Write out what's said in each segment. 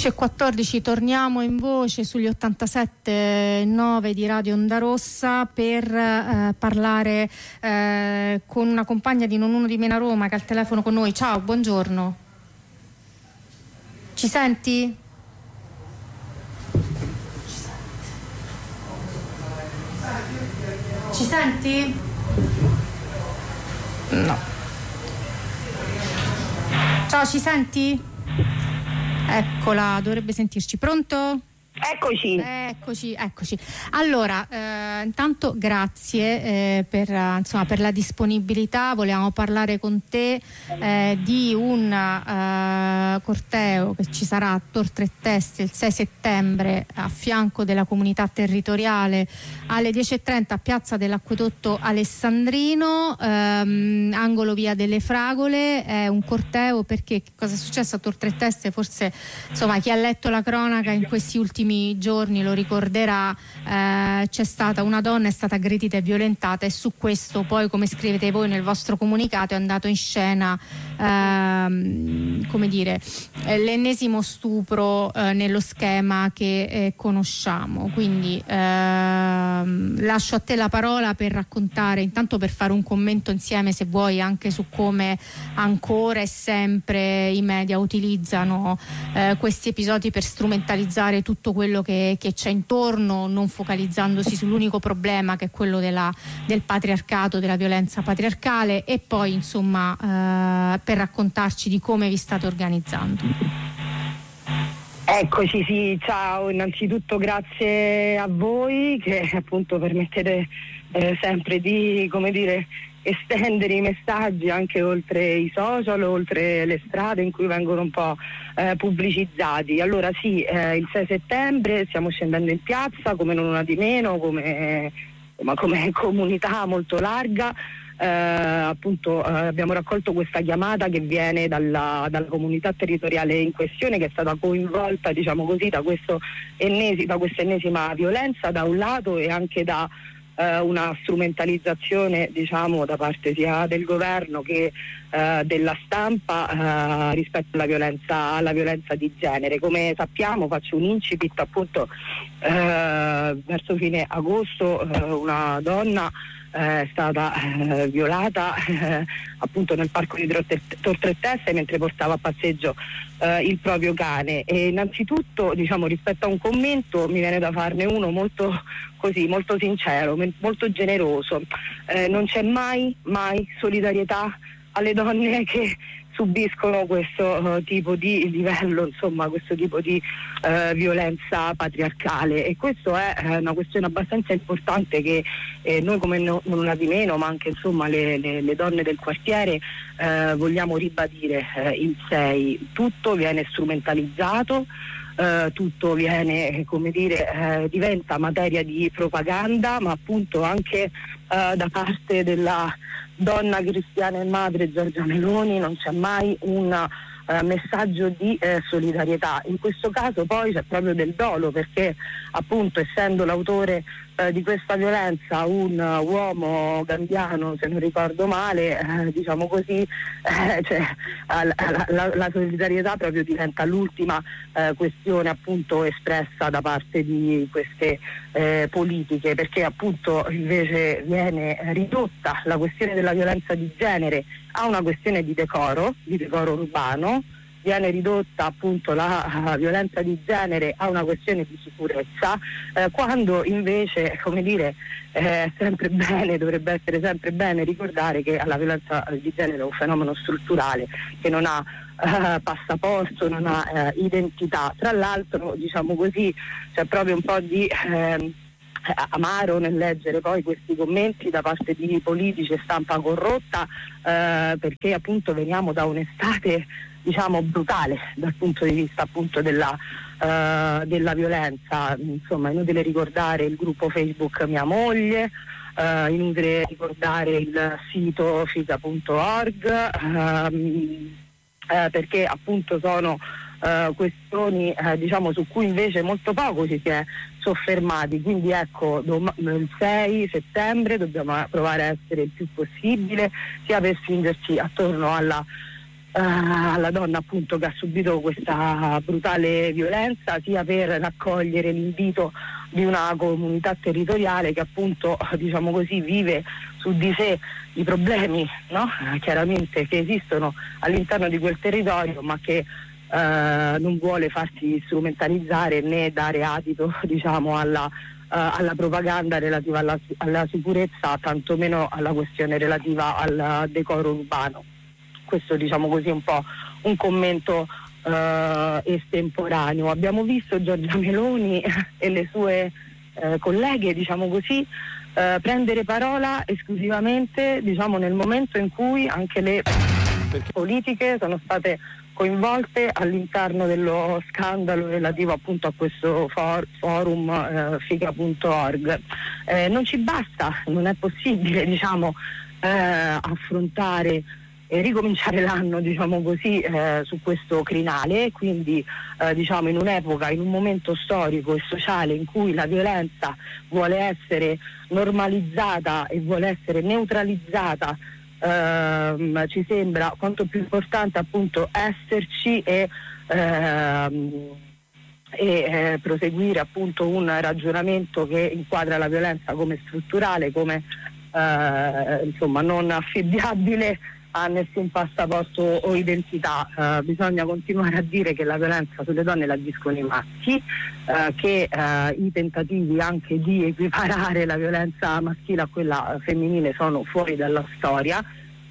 11:14, torniamo in voce sugli 87.9 di Radio Onda Rossa per parlare con una compagna di Non Uno di Meno a Roma che è al telefono con noi. Ciao, buongiorno. Ci senti? Ci senti? No. Ciao, ci senti? Eccola, dovrebbe sentirci. Pronto? Eccoci. Allora, intanto grazie per la disponibilità. Volevamo parlare con te di un corteo che ci sarà a Tor Tre Teste il 6 settembre a fianco della comunità territoriale alle 10:30 a Piazza dell'Acquedotto Alessandrino, angolo Via delle Fragole. È un corteo perché cosa è successo a Tor Tre Teste? Forse chi ha letto la cronaca in questi ultimi giorni lo ricorderà. C'è stata una donna, è stata aggredita e violentata, e su questo poi, come scrivete voi nel vostro comunicato, è andato in scena l'ennesimo stupro nello schema che conosciamo. Quindi lascio a te la parola per raccontare, intanto per fare un commento insieme, se vuoi, anche su come ancora e sempre i media utilizzano questi episodi per strumentalizzare tutto quello che c'è intorno, non focalizzandosi sull'unico problema che è quello del patriarcato, della violenza patriarcale, e poi per raccontarci di come vi state organizzando. Eccoci, sì, ciao, innanzitutto grazie a voi che appunto permettete sempre di, estendere i messaggi anche oltre i social, oltre le strade in cui vengono un po' pubblicizzati. Allora sì, il 6 settembre stiamo scendendo in piazza come Non Una di Meno, come comunità molto larga. Abbiamo raccolto questa chiamata che viene dalla comunità territoriale in questione, che è stata coinvolta, da questa ennesima violenza da un lato, e anche da una strumentalizzazione da parte sia del governo che della stampa rispetto alla violenza di genere. Come sappiamo, faccio un incipit, verso fine agosto una donna è stata violata appunto nel parco di Tor Tre Teste mentre portava a passeggio il proprio cane. E innanzitutto, rispetto a un commento, mi viene da farne uno molto sincero, molto generoso. Non c'è mai solidarietà alle donne che subiscono questo tipo di livello, questo tipo di violenza patriarcale, e questo è una questione abbastanza importante che noi come Non Una di Meno, ma anche le donne del quartiere vogliamo ribadire il 6. Tutto viene strumentalizzato, tutto viene, diventa materia di propaganda, ma appunto anche da parte della donna cristiana e madre Giorgia Meloni non c'è mai un messaggio di solidarietà. In questo caso poi c'è proprio del dolo, perché appunto, essendo l'autore di questa violenza un uomo gambiano, se non ricordo male, la solidarietà proprio diventa l'ultima questione appunto espressa da parte di queste politiche, perché appunto invece viene ridotta la questione della violenza di genere a una questione di decoro urbano, viene ridotta appunto la violenza di genere a una questione di sicurezza, quando invece, dovrebbe essere sempre bene ricordare che la violenza di genere è un fenomeno strutturale che non ha passaporto, non ha identità. Tra l'altro, c'è proprio un po' di amaro nel leggere poi questi commenti da parte di politici e stampa corrotta, perché appunto veniamo da un'estate brutale dal punto di vista appunto della violenza. Insomma, è inutile ricordare il gruppo Facebook Mia Moglie, inutile ricordare il sito figa.org, perché appunto sono questioni su cui invece molto poco si è soffermati. Quindi ecco, il 6 settembre dobbiamo provare a essere il più possibile, sia per spingerci attorno alla alla donna appunto che ha subito questa brutale violenza, sia per raccogliere l'invito di una comunità territoriale che appunto, diciamo così, vive su di sé i problemi, no? Chiaramente che esistono all'interno di quel territorio, ma che non vuole farsi strumentalizzare né dare adito, diciamo, alla propaganda relativa alla sicurezza, tantomeno alla questione relativa al decoro urbano. Questo, diciamo così, è un po' un commento estemporaneo. Abbiamo visto Giorgia Meloni e le sue colleghe, diciamo così, prendere parola esclusivamente, diciamo, nel momento in cui anche le politiche sono state coinvolte all'interno dello scandalo relativo appunto a questo forum figa.org. Non ci basta, non è possibile, diciamo, affrontare e ricominciare l'anno, diciamo così, su questo crinale, quindi diciamo in un'epoca, in un momento storico e sociale in cui la violenza vuole essere normalizzata e vuole essere neutralizzata, ci sembra quanto più importante appunto esserci e proseguire appunto un ragionamento che inquadra la violenza come strutturale, come insomma non affibbiabile a nessun passaporto o identità. Bisogna continuare a dire che la violenza sulle donne la agiscono i maschi, che i tentativi anche di equiparare la violenza maschile a quella femminile sono fuori dalla storia,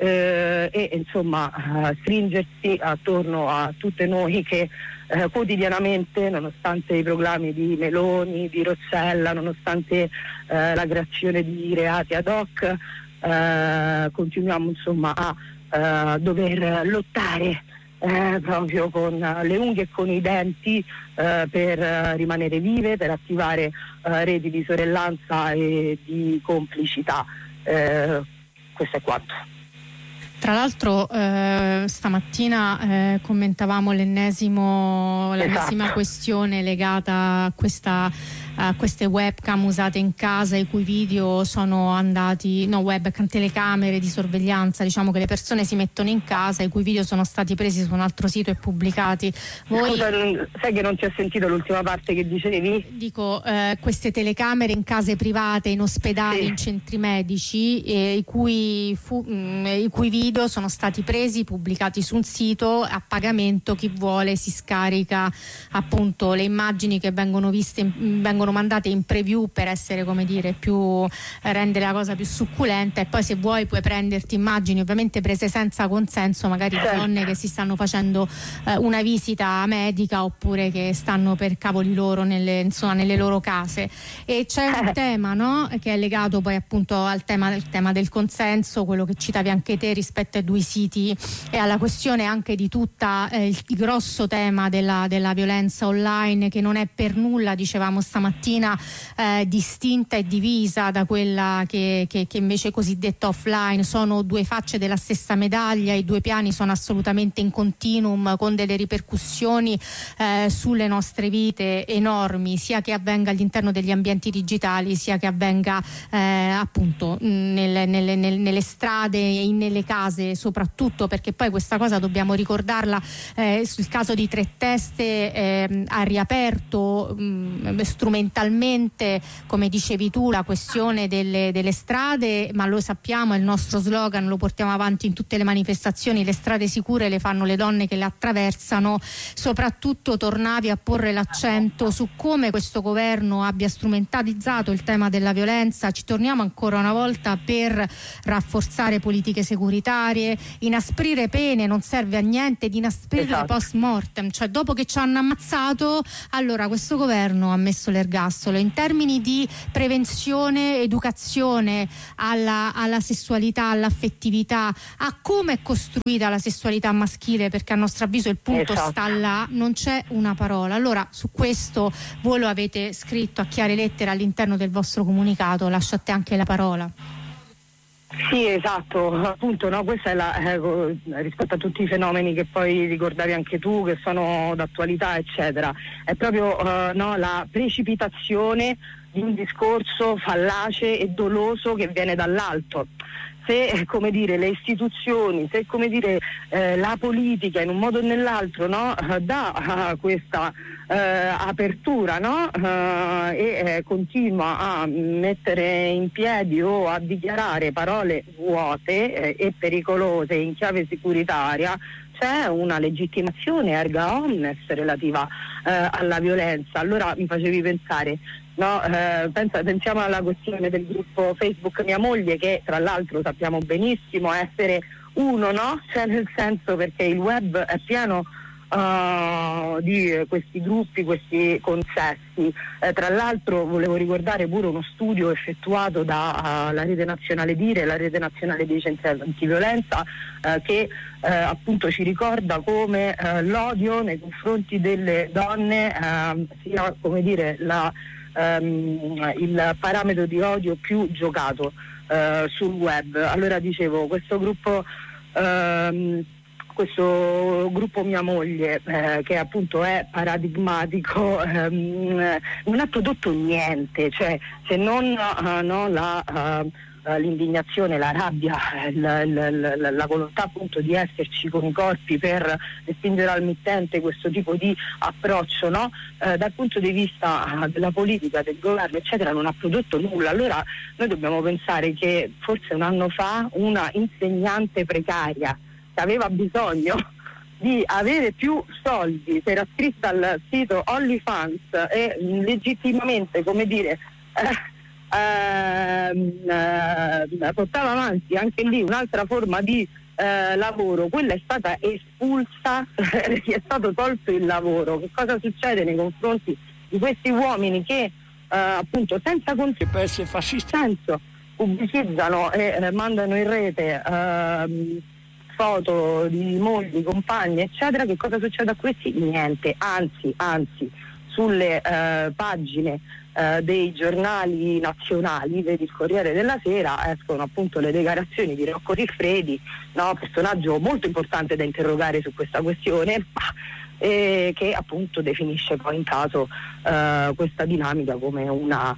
e insomma stringersi attorno a tutte noi che quotidianamente, nonostante i proclami di Meloni, di Rossella, nonostante la creazione di reati ad hoc, continuiamo insomma a dover lottare proprio con le unghie e con i denti per rimanere vive, per attivare reti di sorellanza e di complicità. Questo è quanto. Tra l'altro stamattina commentavamo l'ennesima questione legata a queste webcam usate in casa, i cui video sono andati, webcam, telecamere di sorveglianza, diciamo che le persone si mettono in casa, i cui video sono stati presi su un altro sito e pubblicati. Scusa, sai che non ti ho sentito l'ultima parte che dicevi? Dico, queste telecamere in case private, in ospedali, in centri medici, i cui video sono stati presi, pubblicati su un sito a pagamento. Chi vuole si scarica appunto le immagini che vengono mandate in preview per essere, come dire, rendere la cosa più succulenta, e poi se vuoi puoi prenderti immagini ovviamente prese senza consenso, magari di donne che si stanno facendo una visita medica oppure che stanno per cavoli loro nelle loro case. E c'è un tema, no, che è legato poi appunto al tema del consenso, quello che citavi anche te rispetto ai due siti e alla questione anche di tutta il grosso tema della violenza online, che non è per nulla, dicevamo stamattina, distinta e divisa da quella che invece è cosiddetta offline. Sono due facce della stessa medaglia, i due piani sono assolutamente in continuum, con delle ripercussioni sulle nostre vite enormi, sia che avvenga all'interno degli ambienti digitali, sia che avvenga appunto nelle strade e nelle case, soprattutto perché poi questa cosa dobbiamo ricordarla. Sul caso di Tre Teste ha riaperto strumentalmente, come dicevi tu, la questione delle strade, ma lo sappiamo, è il nostro slogan, lo portiamo avanti in tutte le manifestazioni: le strade sicure le fanno le donne che le attraversano. Soprattutto tornavi a porre l'accento su come questo governo abbia strumentalizzato il tema della violenza. Ci torniamo ancora una volta per rafforzare politiche securitarie, inasprire pene, non serve a niente di inasprirle post mortem, cioè dopo che ci hanno ammazzato, allora questo governo ha messo l'ergastolo. In termini di prevenzione, educazione alla sessualità, all'affettività, a come è costruita la sessualità maschile, perché a nostro avviso il punto sta là, non c'è una parola. Allora su questo voi lo avete scritto a chiare lettere all'interno del vostro comunicato, lascio a te anche la parola. Sì, esatto, appunto, no, questa è rispetto a tutti i fenomeni che poi ricordavi anche tu, che sono d'attualità eccetera, è proprio la precipitazione di un discorso fallace e doloso che viene dall'alto. se come dire le istituzioni, se come dire la politica in un modo o nell'altro, no, dà questa apertura, no, e continua a mettere in piedi o a dichiarare parole vuote e pericolose in chiave securitaria, c'è una legittimazione erga omnes relativa alla violenza. Allora mi facevi pensare, no, pensiamo alla questione del gruppo Facebook Mia Moglie, che tra l'altro sappiamo benissimo essere uno, no? Cioè nel senso, perché il web è pieno di questi gruppi, questi consessi. Tra l'altro volevo ricordare pure uno studio effettuato dalla Rete Nazionale Dire, la Rete Nazionale dei Centri Antiviolenza, che appunto ci ricorda come l'odio nei confronti delle donne sia, come dire, il parametro di odio più giocato sul web. Allora dicevo, questo gruppo Mia Moglie, che appunto è paradigmatico, non ha prodotto niente, cioè se non l'indignazione, la rabbia, la volontà appunto di esserci con i corpi per respingere al mittente questo tipo di approccio, no? Dal punto di vista della politica, del governo eccetera, non ha prodotto nulla. Allora noi dobbiamo pensare che forse un anno fa una insegnante precaria che aveva bisogno di avere più soldi, si era iscritta al sito OnlyFans e legittimamente, come dire, portava avanti anche lì un'altra forma di lavoro, quella è stata espulsa, gli è stato tolto il lavoro. Che cosa succede nei confronti di questi uomini che appunto senza senso pubblicizzano e mandano in rete foto di mogli, compagni eccetera? Che cosa succede a questi? Niente, anzi sulle pagine dei giornali nazionali, vedi il Corriere della Sera, escono appunto le dichiarazioni di Rocco Siffredi, no, personaggio molto importante da interrogare su questa questione, che appunto definisce poi in caso questa dinamica come una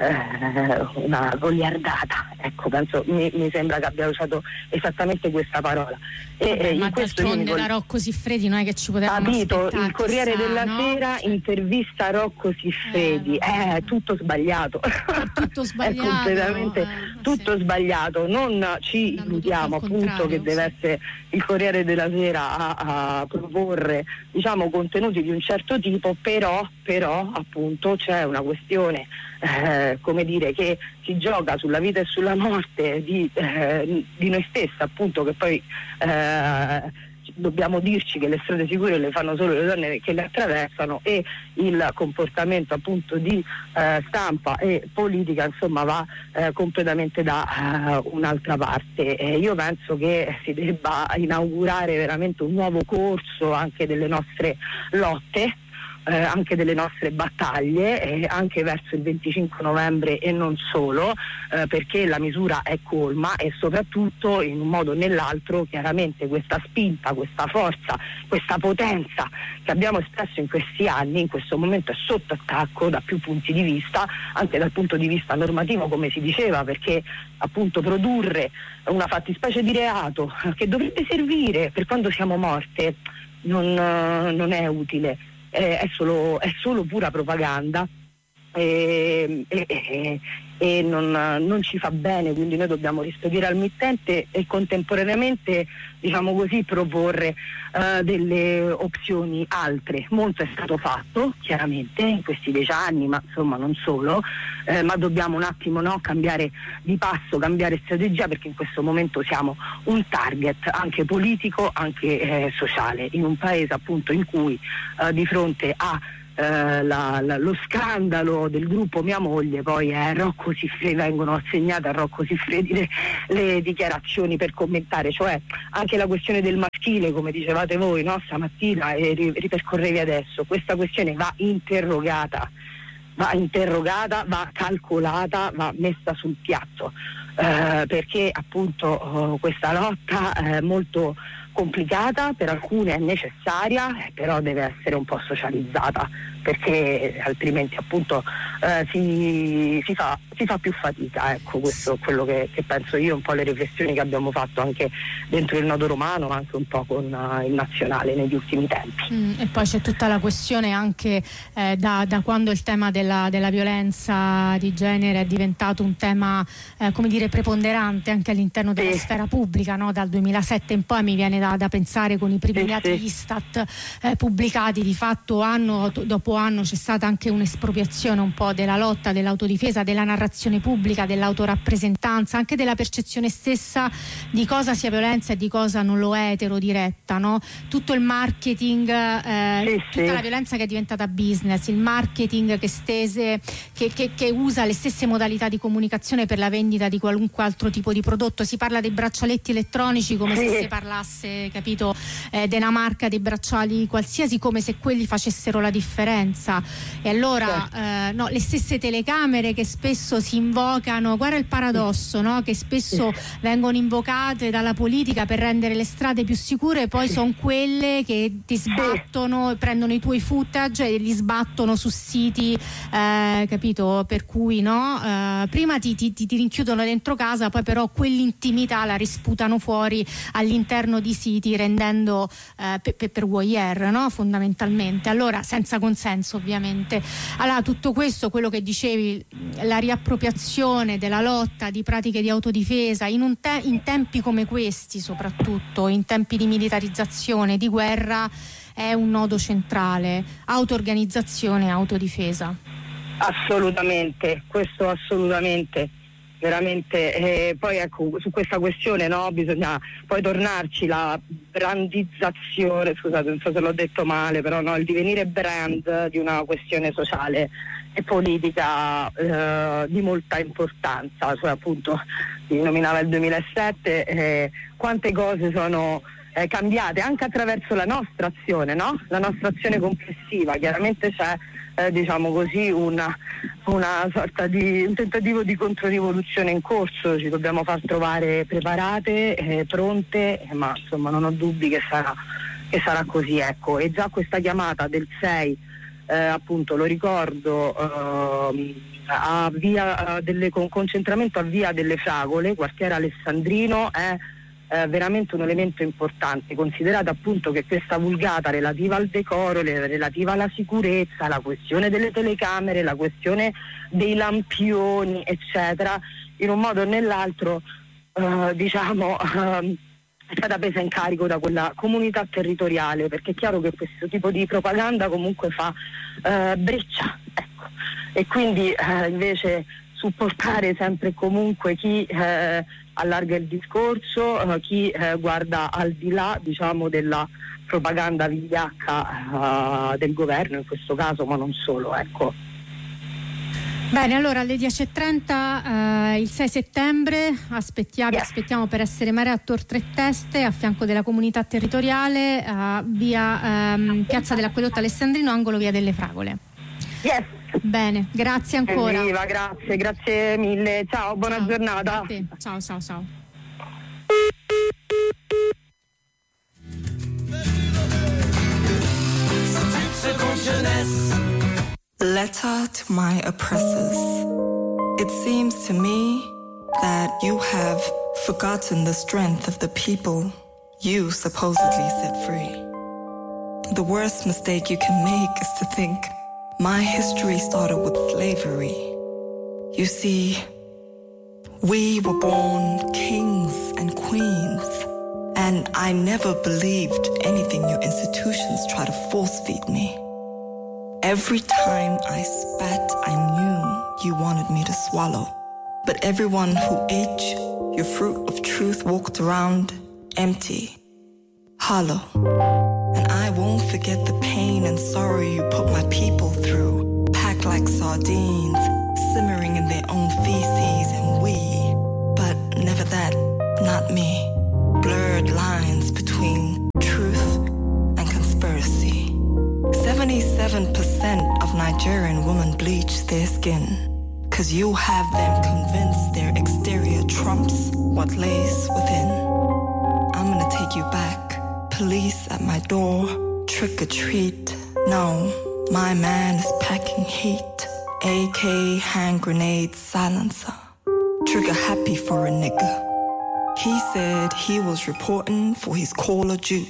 goliardata. Ecco, penso, mi sembra che abbia usato esattamente questa parola. Ma d'altronde da Rocco Siffredi non è che ci potevamo aspettare. Il Corriere della Sera intervista Rocco Siffredi, è tutto sbagliato. Tutto sbagliato. È completamente tutto sbagliato. Non ci illudiamo appunto che deve essere il Corriere della Sera a proporre, diciamo, contenuti di un certo tipo, però appunto c'è una questione come dire, che si gioca sulla vita e sulla morte di noi stessi, appunto, che poi dobbiamo dirci che le strade sicure le fanno solo le donne che le attraversano, e il comportamento appunto di stampa e politica insomma va completamente da un'altra parte. Io penso che si debba inaugurare veramente un nuovo corso anche delle nostre lotte, anche delle nostre battaglie, anche verso il 25 novembre e non solo, perché la misura è colma, e soprattutto in un modo o nell'altro chiaramente questa spinta, questa forza, questa potenza che abbiamo espresso in questi anni, in questo momento è sotto attacco da più punti di vista, anche dal punto di vista normativo, come si diceva, perché appunto produrre una fattispecie di reato che dovrebbe servire per quando siamo morte non è utile. È solo pura propaganda e non ci fa bene, quindi noi dobbiamo rispedire al mittente e contemporaneamente, diciamo così, proporre delle opzioni altre. Molto è stato fatto chiaramente in questi 10 anni, ma insomma non solo, ma dobbiamo un attimo cambiare di passo, cambiare strategia, perché in questo momento siamo un target anche politico, anche sociale, in un paese appunto in cui di fronte a lo scandalo del gruppo Mia Moglie poi Rocco Siffredi, vengono assegnate a Rocco Siffredi le dichiarazioni per commentare, cioè anche la questione del maschile, come dicevate voi, no? Stamattina e ripercorrevi adesso, questa questione va interrogata, va calcolata, va messa sul piatto, perché appunto questa lotta molto complicata, per alcune è necessaria, però deve essere un po' socializzata, perché altrimenti appunto si fa più fatica. Ecco, questo è quello che penso io, un po' le riflessioni che abbiamo fatto anche dentro il nodo romano, ma anche un po' con il nazionale negli ultimi tempi. E poi c'è tutta la questione anche da quando il tema della violenza di genere è diventato un tema come dire preponderante anche all'interno della sfera pubblica, no? Dal 2007 in poi mi viene da pensare, con i primi dati Istat pubblicati, di fatto anno dopo anno c'è stata anche un'espropriazione un po' della lotta, dell'autodifesa, della narrazione pubblica, dell'autorappresentanza, anche della percezione stessa di cosa sia violenza e di cosa non lo è eterodiretta, no? Tutto il marketing, tutta la violenza che è diventata business, il marketing che usa le stesse modalità di comunicazione per la vendita di qualunque altro tipo di prodotto. Si parla dei braccialetti elettronici come se si parlasse, capito, della marca dei bracciali qualsiasi, come se quelli facessero la differenza. E allora no, le stesse telecamere che spesso si invocano, guarda il paradosso, no? Che spesso vengono invocate dalla politica per rendere le strade più sicure, poi sono quelle che ti sbattono, prendono i tuoi footage e li sbattono su siti, capito, per cui no, prima ti rinchiudono dentro casa, poi però quell'intimità la risputano fuori all'interno di siti, rendendo per voyeur, no? Fondamentalmente, allora senza consenso ovviamente. Allora tutto questo, quello che dicevi, la riappropriazione della lotta, di pratiche di autodifesa in tempi come questi, soprattutto in tempi di militarizzazione, di guerra, è un nodo centrale. Auto-organizzazione e autodifesa. Assolutamente, questo assolutamente, veramente. Poi ecco, su questa questione, no, bisogna poi tornarci, la brandizzazione, scusate, non so se l'ho detto male, però no, il divenire brand di una questione sociale e politica di molta importanza. Cioè appunto si nominava il 2007, quante cose sono cambiate anche attraverso la nostra azione, no? La nostra azione complessiva. Chiaramente c'è diciamo così una sorta di un tentativo di controrivoluzione in corso, ci dobbiamo far trovare preparate, pronte, ma insomma non ho dubbi che sarà così, ecco. E già questa chiamata del 6 appunto, lo ricordo, a via concentramento a Via delle Fragole, quartiere Alessandrino, è veramente un elemento importante, considerato appunto che questa vulgata relativa al decoro, relativa alla sicurezza, la questione delle telecamere, la questione dei lampioni eccetera, in un modo o nell'altro diciamo è stata presa in carico da quella comunità territoriale, perché è chiaro che questo tipo di propaganda comunque fa breccia, ecco. E quindi invece supportare sempre e comunque chi allarga il discorso, chi guarda al di là, diciamo, della propaganda vigliacca del governo in questo caso, ma non solo, ecco. Bene, allora alle 10.30 il 6 settembre aspettiamo per essere Marea a Tor Tre Teste, a fianco della comunità territoriale, a via Piazza dell'Acquedotto Alessandrino, angolo Via delle Fragole. Yes. Bene, grazie ancora. Viva, grazie mille. Ciao, buona giornata. A te. Ciao. Letter to my oppressors. It seems to me that you have forgotten the strength of the people you supposedly set free. The worst mistake you can make is to think my history started with slavery. You see, we were born kings and queens, and I never believed anything your institutions try to force-feed me. Every time I spat, I knew you wanted me to swallow. But everyone who ate your fruit of truth walked around empty, hollow. And I won't forget the pain and sorrow you put my people through, packed like sardines, simmering in their own feces and but never that, not me. Blurred lines between truth and conspiracy. 77% of Nigerian women bleach their skin, 'cause you have them convinced their exterior trumps what lays within. I'm gonna take you back police at my door. Trick or treat. No, my man is packing heat. AK, hand grenade, silencer. Trigger happy for a nigga. He said he was reporting for his Call of Duty.